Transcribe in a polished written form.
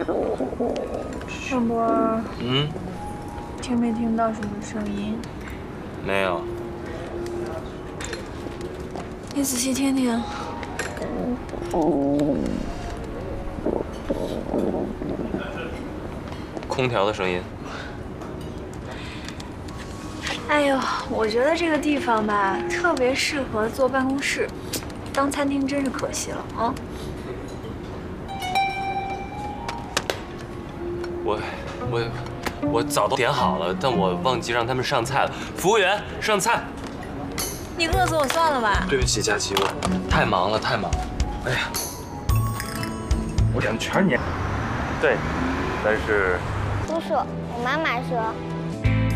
盛博，听没听到什么声音？ 没有。 你仔细听听。 空调的声音。 哎呦，我觉得这个地方吧，特别适合做办公室，当餐厅真是可惜了啊。 我早都点好了，但我忘记让他们上菜了。服务员，上菜。 你饿死我算了吧。 对不起，佳琪，我太忙了，太忙了。哎呀， 我点的全是你。对，但是。 叔叔，我妈妈说